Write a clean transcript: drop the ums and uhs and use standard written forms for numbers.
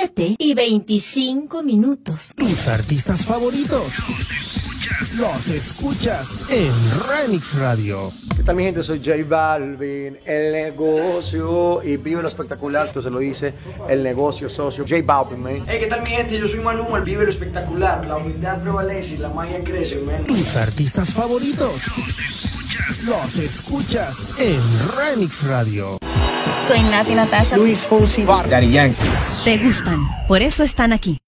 7:25. Tus artistas favoritos los escuchas en Remix Radio. ¿Qué tal, mi gente? Soy J Balvin, el negocio, y vive lo espectacular, esto se lo dice el negocio socio, J Balvin, man. Hey, ¿qué tal, mi gente? Yo soy Maluma, el vive lo espectacular, la humildad prevalece y la magia crece, man. Tus artistas favoritos los escuchas en Remix Radio. Soy Nati Natasha, Luis Fonsi, Daddy Yankee. Te gustan, por eso están aquí.